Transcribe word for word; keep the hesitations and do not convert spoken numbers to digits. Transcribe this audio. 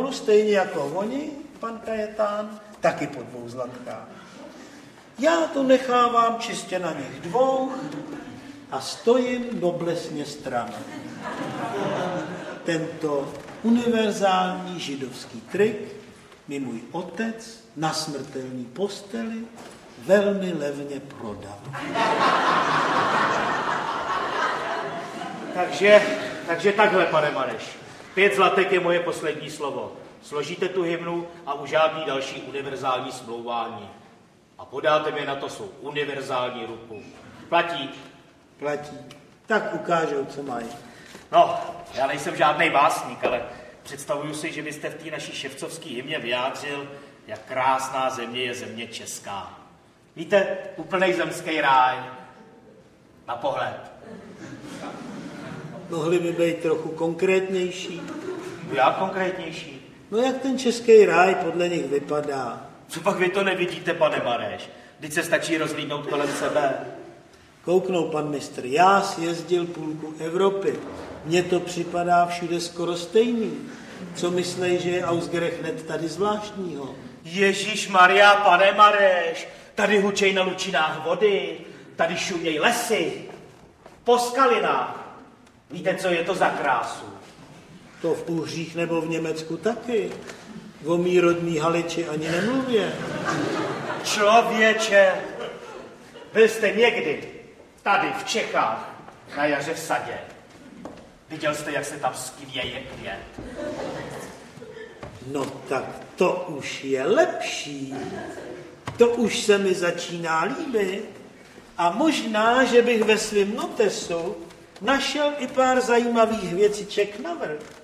nahoru, stejně jako oni, pan Kajetán, taky po dvou zlatkách. Já to nechávám čistě na nich dvou a stojím noblesně stranou. Tento univerzální židovský trik mi můj otec na smrtelní posteli velmi levně prodal. Takže, takže takhle, pane Mareš. Pět zlatek je moje poslední slovo. Složíte tu hymnu a už žádný další univerzální smlouvání. A podáte mi na to svou univerzální ruku. Platí? Platí. Tak ukážou, co mají. No, já nejsem žádný básník, ale představuju si, že byste v té naší ševcovské hymně vyjádřil, jak krásná země je země česká. Víte, úplnej zemský ráj. Na pohled. Mohli by být trochu konkrétnější. Jak konkrétnější? No jak ten český ráj podle nich vypadá. Co pak vy to nevidíte, pane Mareš? Vždyť se stačí rozlídnout kolem sebe. Kouknou, pan mistr, já sjezdil půlku Evropy. Mně to připadá všude skoro stejný. Co myslej, že je Ausgerechnet tady zvláštního? Ježíš Maria, pane Mareš, tady hučej na lučinách vody, tady šuměj lesy, po skalinách. Víte, co je to za krásu? To v Uhřích nebo v Německu taky. O mý rodný Haliči ani nemluvě. Člověče, byl jste někdy tady v Čechách na jaře v sadě. Viděl jste, jak se tam skvěje květ? No tak to už je lepší. To už se mi začíná líbit. A možná, že bych ve svém notesu našel i pár zajímavých věciček navrch.